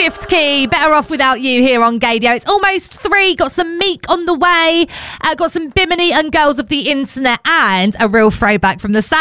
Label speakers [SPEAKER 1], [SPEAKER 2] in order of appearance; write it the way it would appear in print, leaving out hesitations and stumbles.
[SPEAKER 1] Shift Key, Better Off Without You here on Gaydio. It's almost 3, got some Meek on the way, got some Bimini and Girls of the Internet, and a real throwback from the Saturday